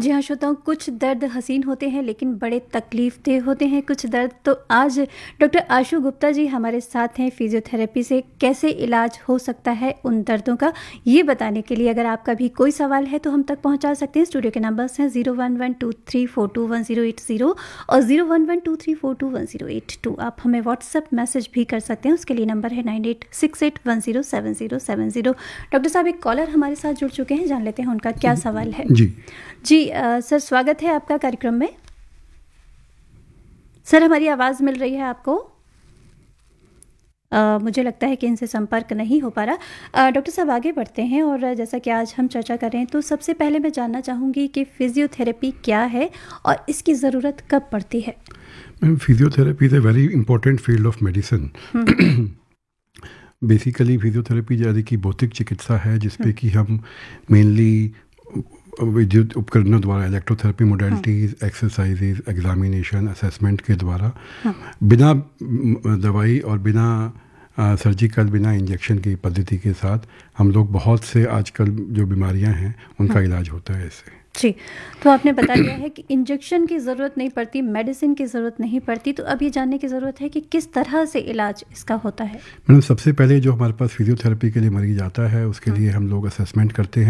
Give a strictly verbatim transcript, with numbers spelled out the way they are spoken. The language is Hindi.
जी हाँ श्रोताओं, कुछ दर्द हसीन होते हैं लेकिन बड़े तकलीफदेह होते हैं कुछ दर्द। तो आज डॉक्टर आशु गुप्ता जी हमारे साथ हैं फिजियोथेरेपी से कैसे इलाज हो सकता है उन दर्दों का, ये बताने के लिए। अगर आपका भी कोई सवाल है तो हम तक पहुंचा सकते हैं। स्टूडियो के नंबर्स हैं zero one one two three four to one zero eight zero और zero one one two three four to one zero eight to. आप हमें व्हाट्सएप मैसेज भी कर सकते हैं, उसके लिए नंबर है nine eight six eight one zero seven zero seven zero. Doctor साहब, एक कॉलर हमारे साथ जुड़ चुके हैं, जान लेते हैं उनका क्या सवाल है। जी जी आ, सर स्वागत है आपका कार्यक्रम में। सर हमारी आवाज़ मिल रही है आपको? आ, मुझे लगता है कि इनसे संपर्क नहीं हो पा रहा। डॉक्टर साहब आगे बढ़ते हैं, और जैसा कि आज हम चर्चा कर रहे हैं तो सबसे पहले मैं जानना चाहूँगी कि फिजियोथेरेपी क्या है और इसकी ज़रूरत कब पड़ती है। Ma'am, physiotherapy is a very important field of medicine. Basically physiotherapy यानी कि भौतिक चिकित्सा है जिसपे कि हम मेनली विद्युत उपकरणों द्वारा electrotherapy modalities, exercises, examination, assessment के द्वारा बिना दवाई और बिना सर्जिकल, बिना इंजेक्शन की पद्धति के साथ हम लोग बहुत से आजकल जो बीमारियां हैं उनका इलाज होता है इससे। जी, तो आपने बता दिया है कि इंजेक्शन की ज़रूरत नहीं पड़ती, मेडिसिन की ज़रूरत नहीं पड़ती। तो अब ये जानने की ज़रूरत है कि किस तरह से इलाज इसका होता है। मैडम, सबसे पहले जो हमारे पास फिजियोथेरेपी के लिए मरीज आता है उसके लिए हम लोग असेसमेंट करते हैं।